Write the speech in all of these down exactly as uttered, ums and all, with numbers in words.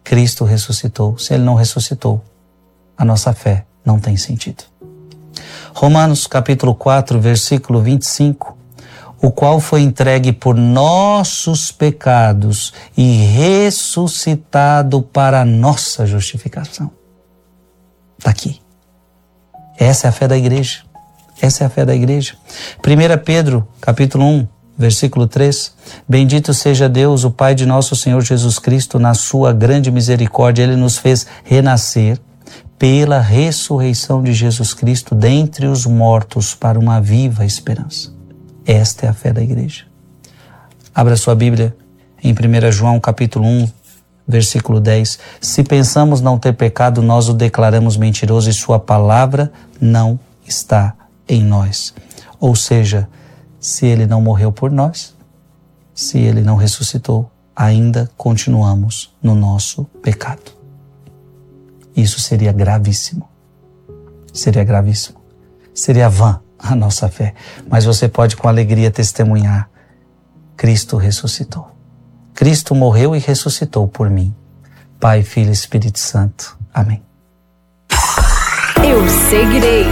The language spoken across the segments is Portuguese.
Cristo ressuscitou. Se Ele não ressuscitou, a nossa fé não tem sentido. Romanos capítulo quatro, versículo vinte e cinco. O qual foi entregue por nossos pecados e ressuscitado para a nossa justificação. Está aqui. Essa é a fé da igreja. Essa é a fé da igreja. primeira Pedro, capítulo um, versículo três. Bendito seja Deus, o Pai de nosso Senhor Jesus Cristo, na sua grande misericórdia, Ele nos fez renascer pela ressurreição de Jesus Cristo dentre os mortos para uma viva esperança. Esta é a fé da igreja. Abra sua Bíblia em primeira João, capítulo um, versículo dez. Se pensamos não ter pecado, nós o declaramos mentiroso e sua palavra não está em nós. Ou seja, se ele não morreu por nós, se ele não ressuscitou, ainda continuamos no nosso pecado. Isso seria gravíssimo. Seria gravíssimo. Seria vã a nossa fé. Mas você pode com alegria testemunhar: Cristo ressuscitou. Cristo morreu e ressuscitou por mim. Pai, Filho e Espírito Santo. Amém. Eu seguirei.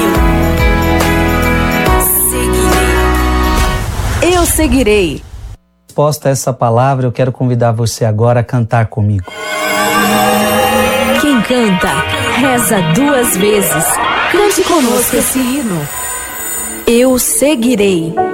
Eu seguirei. Eu seguirei. Resposta a essa palavra, eu quero convidar você agora a cantar comigo. Quem canta, reza duas vezes. Cante conosco esse hino. Eu seguirei.